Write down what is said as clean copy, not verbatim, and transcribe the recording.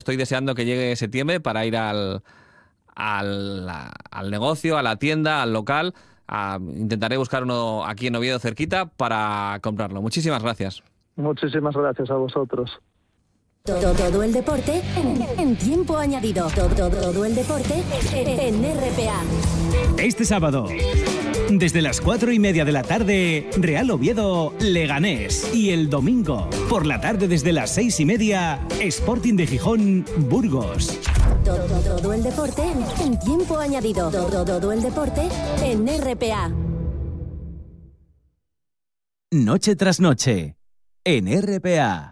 Estoy deseando que llegue septiembre para ir al negocio, a la tienda, al local. Intentaré buscar uno aquí en Oviedo cerquita para comprarlo. Muchísimas gracias. Muchísimas gracias a vosotros. Todo el deporte en tiempo añadido. Todo el deporte en RPA. Este sábado, desde las 4:30 de la tarde, Real Oviedo, Leganés. Y el domingo, por la tarde desde las 6:30, Sporting de Gijón, Burgos. Todo el deporte en tiempo añadido. Todo el deporte en RPA. Noche tras noche, en RPA.